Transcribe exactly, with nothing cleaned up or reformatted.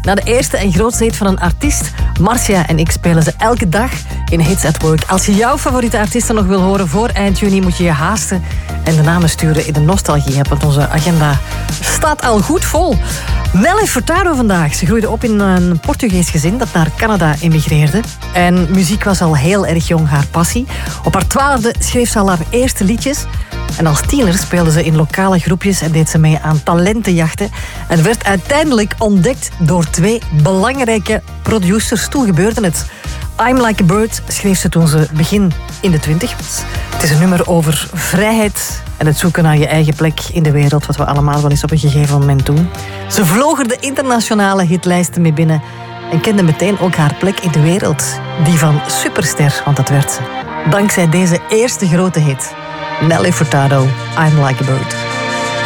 Na de eerste en grootste hit van een artiest, Marcia en ik, spelen ze elke dag in Hits at Work. Als je jouw favoriete artiesten nog wil horen voor eind juni, moet je je haasten en de namen sturen in de Nostalgie-app, want onze agenda staat al goed vol. Nelly Furtado vandaag. Ze groeide op in een Portugees gezin dat naar Canada emigreerde. En muziek was al heel erg jong haar passie. Op haar twaalfde schreef ze al haar eerste liedjes. En als tiener speelde ze in lokale groepjes en deed ze mee aan talentenjachten. En werd uiteindelijk ontdekt door twee belangrijke producers. Toen gebeurde het. I'm Like a Bird schreef ze toen ze begin in de twintig was. Het is een nummer over vrijheid en het zoeken naar je eigen plek in de wereld, wat we allemaal wel eens op een gegeven moment doen. Ze vloog er de internationale hitlijsten mee binnen en kende meteen ook haar plek in de wereld. Die van superster, want dat werd ze. Dankzij deze eerste grote hit. Nelly Furtado, I'm Like a Bird.